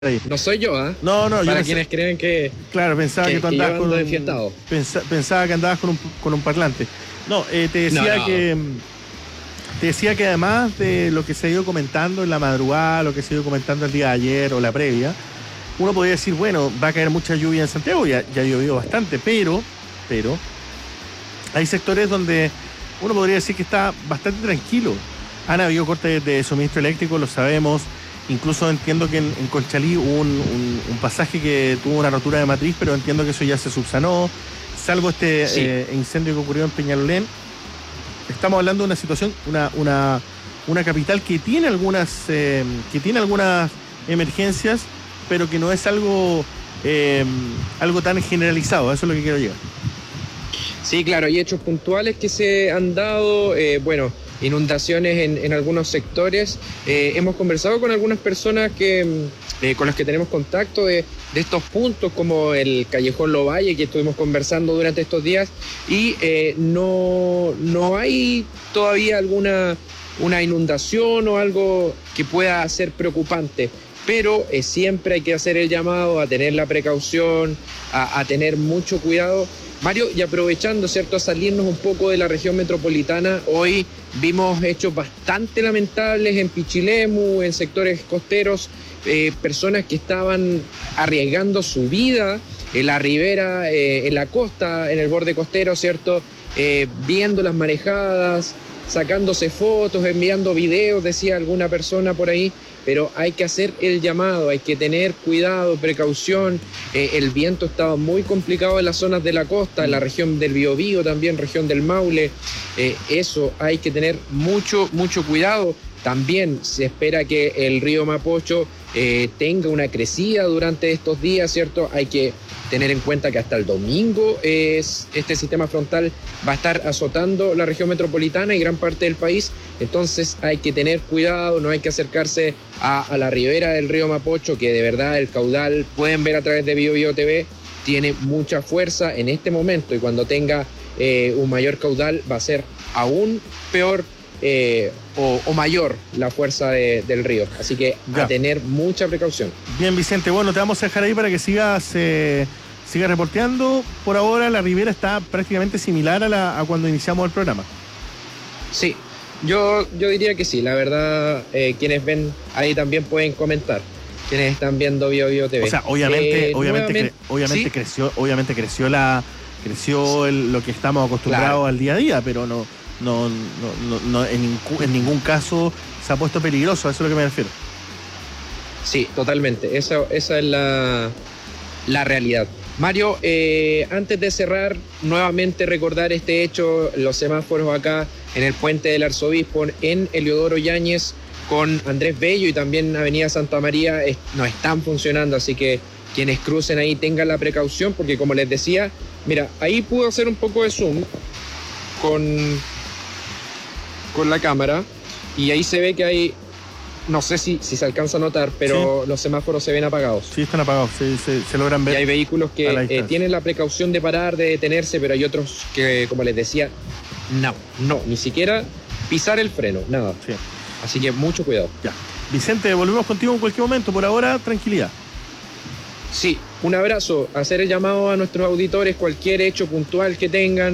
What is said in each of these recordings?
ahí. No soy yo, ¿ah? No, para quienes creen que... Claro, pensaba que tú andabas con un... Pensaba que andabas con un parlante. No, te decía no. que... Te decía que además de lo que se ha ido comentando en la madrugada, lo que se ha ido comentando el día de ayer o la previa, uno podría decir, bueno, va a caer mucha lluvia en Santiago, ya ha llovido bastante, pero hay sectores donde uno podría decir que está bastante tranquilo. Han habido cortes de suministro eléctrico, lo sabemos. Incluso entiendo que en Conchalí hubo un pasaje que tuvo una rotura de matriz, pero entiendo que eso ya se subsanó. Salvo este incendio que ocurrió en Peñalolén. Estamos hablando de una situación, una capital que tiene algunas emergencias, pero que no es algo tan generalizado. Eso es lo que quiero llegar. Sí, claro, hay hechos puntuales que se han dado, inundaciones en algunos sectores. Hemos conversado con algunas personas con las que tenemos contacto de estos puntos, como el Callejón Lovalle, que estuvimos conversando durante estos días, y no hay todavía una inundación o algo que pueda ser preocupante. Pero siempre hay que hacer el llamado a tener la precaución, a tener mucho cuidado. Mario, y aprovechando, ¿cierto?, a salirnos un poco de la región metropolitana, hoy vimos hechos bastante lamentables en Pichilemu, en sectores costeros, personas que estaban arriesgando su vida en la ribera, en la costa, en el borde costero, ¿cierto?, viendo las marejadas, sacándose fotos, enviando videos, decía alguna persona por ahí. Pero hay que hacer el llamado, hay que tener cuidado, precaución. El viento estaba muy complicado en las zonas de la costa, en la región del Biobío también, región del Maule. Eso hay que tener mucho cuidado. También se espera que el río Mapocho tenga una crecida durante estos días, ¿cierto? Hay que tener en cuenta que hasta el domingo este sistema frontal va a estar azotando la región metropolitana y gran parte del país. Entonces hay que tener cuidado, no hay que acercarse a la ribera del río Mapocho, que de verdad el caudal, pueden ver a través de BioBio TV, tiene mucha fuerza en este momento, y cuando tenga un mayor caudal va a ser aún peor o mayor la fuerza del río. Así que a tener mucha precaución. Bien, Vicente, bueno, te vamos a dejar ahí para que sigas reporteando. Por ahora la ribera está prácticamente similar a cuando iniciamos el programa. Sí. Yo diría que sí, la verdad, quienes ven ahí también pueden comentar, quienes están viendo BioBio TV. O sea, obviamente ¿sí? creció lo que estamos acostumbrados al día a día, pero no en ningún caso se ha puesto peligroso, a eso es lo que me refiero. Sí, totalmente, esa es la realidad. Mario, antes de cerrar, nuevamente recordar este hecho, los semáforos acá en el Puente del Arzobispo, en Eliodoro Yáñez con Andrés Bello y también Avenida Santa María no están funcionando, así que quienes crucen ahí tengan la precaución, porque como les decía, mira, ahí puedo hacer un poco de zoom con la cámara y ahí se ve que hay, no sé si se alcanza a notar, pero los semáforos se ven apagados. Sí, están apagados, se logran ver. Y hay vehículos que tienen la precaución de parar, de detenerse, pero hay otros que, como les decía, no, ni siquiera pisar el freno, nada. Sí. Así que mucho cuidado. Ya. Vicente, volvemos contigo en cualquier momento. Por ahora, tranquilidad. Sí, un abrazo. Hacer el llamado a nuestros auditores, cualquier hecho puntual que tengan.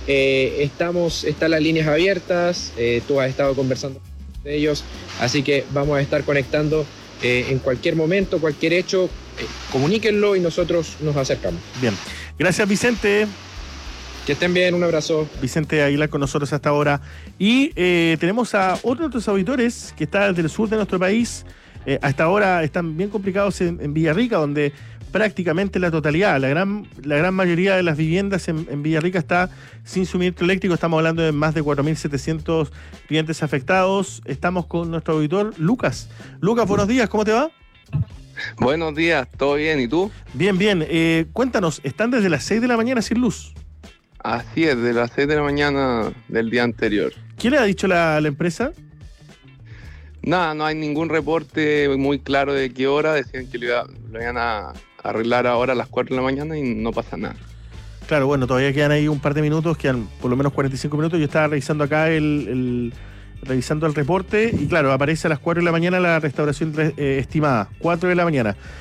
Están las líneas abiertas. Tú has estado conversando con ellos. Así que vamos a estar conectando en cualquier momento, cualquier hecho. Comuníquenlo y nosotros nos acercamos. Bien. Gracias, Vicente. Que estén bien, un abrazo. Vicente Aguilar con nosotros hasta ahora. Y tenemos a otros de nuestros auditores que está desde el sur de nuestro país. Hasta ahora están bien complicados en Villarrica, donde prácticamente la totalidad, la gran mayoría de las viviendas en Villarrica está sin suministro eléctrico. Estamos hablando de más de 4.700 clientes afectados. Estamos con nuestro auditor, Lucas. Lucas, buenos días, ¿cómo te va? Buenos días, ¿todo bien? ¿Y tú? Bien. Cuéntanos, están desde las 6 de la mañana sin luz. Así es, de las 6 de la mañana del día anterior. ¿Qué le ha dicho la empresa? Nada, no hay ningún reporte muy claro de qué hora. Decían que lo iban a arreglar ahora a las 4 de la mañana y no pasa nada. Claro, bueno, todavía quedan ahí un par de minutos, quedan por lo menos 45 minutos. Yo estaba revisando acá revisando el reporte, y claro, aparece a las 4 de la mañana la restauración estimada, 4 de la mañana.